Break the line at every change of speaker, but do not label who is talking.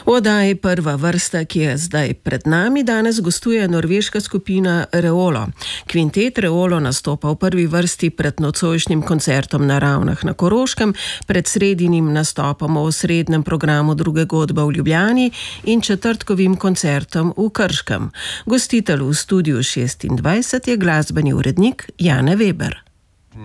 V oddaji Prva vrsta, ki je zdaj pred nami, danes gostuje norveška skupina Reolo. Kvintet Reolo nastopa v prvi vrsti pred nocojšnjim koncertom na Ravnah na Koroškem, pred sredinim nastopom v osrednjem programu Druge godbe v Ljubljani in četrtkovim koncertom v Krškem. Gostitelj v studiu 26 je glasbeni urednik Jane Weber.